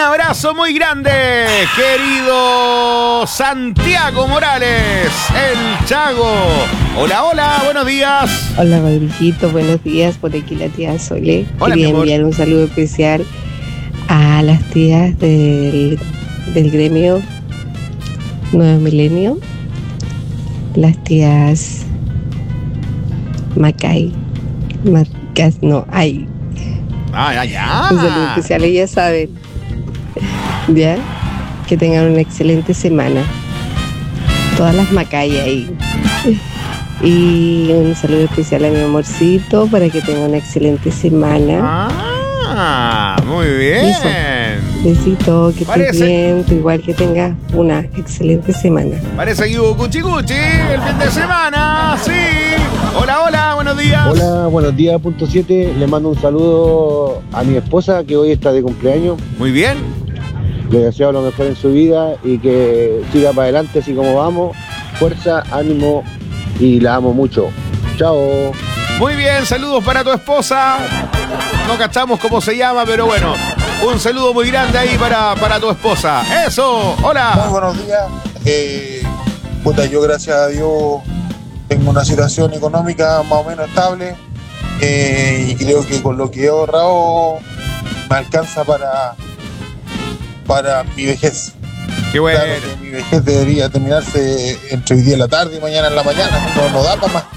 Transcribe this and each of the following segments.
abrazo muy grande, querido Santiago Morales, el Chago. Hola, hola, buenos días. Hola, Rodriguito, buenos días. Por aquí la tía Sole. Hola, quería enviar un saludo especial a las tías del gremio Nuevo Milenio, las tías Macay, hay. Ya. Un saludo especial, ellas saben. Ya, que tengan una excelente semana. Todas las Macay ahí. Y un saludo especial a mi amorcito para que tenga una excelente semana. Muy bien. Eso. Besito, que estés bien, tú igual que tengas una excelente semana. Parece que hubo cuchi cuchi el fin de semana, sí. Hola, hola, buenos días. Hola, buenos días, punto 7. Le mando un saludo a mi esposa que hoy está de cumpleaños. Muy bien. Le deseo lo mejor en su vida y que siga para adelante así como vamos. Fuerza, ánimo y la amo mucho. Chao. Muy bien, saludos para tu esposa. No cachamos cómo se llama, pero bueno, un saludo muy grande ahí para tu esposa. ¡Eso! ¡Hola! Muy buenos días. Yo gracias a Dios tengo una situación económica más o menos estable y creo que con lo que he ahorrado me alcanza para mi vejez. ¡Qué bueno! Claro que mi vejez debería terminarse entre hoy día en la tarde y mañana en la mañana. No da para más.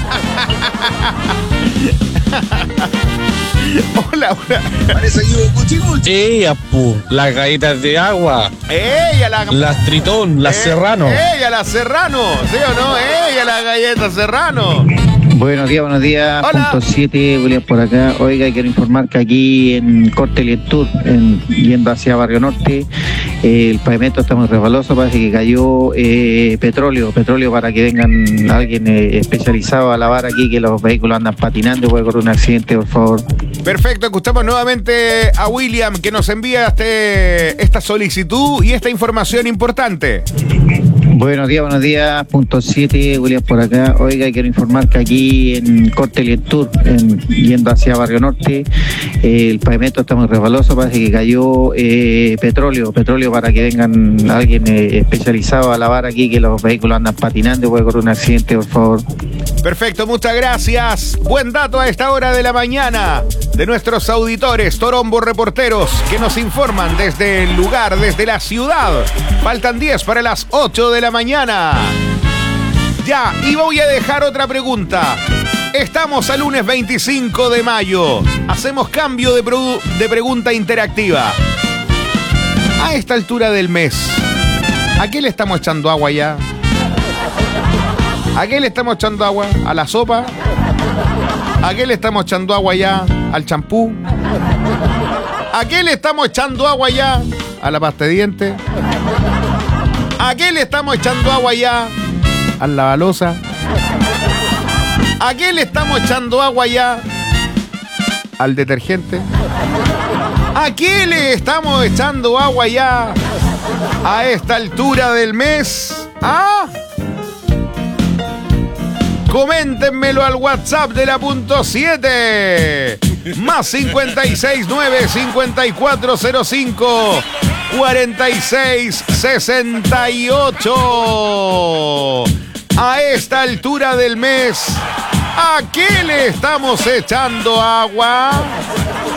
Hola, hola. Parece que hubo cuchi cuchi. Ella, las galletas de agua. Ella, las Tritón, las Serrano. Ella, las Serrano. ¿Sí o no? Ella, las galletas Serrano. Buenos días. Hola. Punto 7, William por acá. Oiga, quiero informar que aquí en Corte Lientur, yendo hacia Barrio Norte, el pavimento está muy resbaloso, parece que cayó petróleo para que vengan alguien especializado a lavar aquí, que los vehículos andan patinando y puede ocurrir un accidente, por favor. Perfecto, escuchamos nuevamente a William que nos envía esta solicitud y esta información importante. Buenos días, punto 7, William por acá. Oiga, quiero informar que aquí en Corte Lientur, yendo hacia Barrio Norte, el pavimento está muy resbaloso, parece que cayó petróleo para que vengan alguien especializado a lavar aquí, que los vehículos andan patinando y puede ocurrir un accidente, por favor. Perfecto, muchas gracias. Buen dato a esta hora de la mañana de nuestros auditores Torombo Reporteros que nos informan desde el lugar, desde la ciudad. Faltan 10 para las 8 de la mañana. Ya, y voy a dejar otra pregunta. Estamos al lunes 25 de mayo. Hacemos cambio de pregunta interactiva. A esta altura del mes, ¿a qué le estamos echando agua ya? ¿A qué le estamos echando agua? ¿A la sopa? ¿A qué le estamos echando agua ya? ¿Al champú? ¿A qué le estamos echando agua ya? ¿A la pasta de dientes? ¿A qué le estamos echando agua ya? ¿Al lavalosa? ¿A qué le estamos echando agua ya? ¿Al detergente? ¿A qué le estamos echando agua ya? A esta altura del mes. ¿Ah? Coméntenmelo al WhatsApp de la punto 7. Más 569-5405-4668. A esta altura del mes, ¿a qué le estamos echando agua?